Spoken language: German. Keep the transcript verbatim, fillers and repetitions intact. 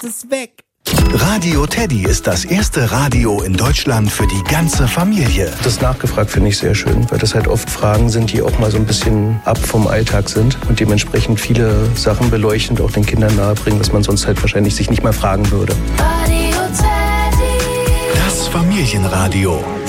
ist es weg. Radio Teddy ist das erste Radio in Deutschland für die ganze Familie. Das nachgefragt finde ich sehr schön, weil das halt oft Fragen sind, die auch mal so ein bisschen ab vom Alltag sind und dementsprechend viele Sachen beleuchten und auch den Kindern nahebringen, was man sonst halt wahrscheinlich sich nicht mal fragen würde. Das Familienradio.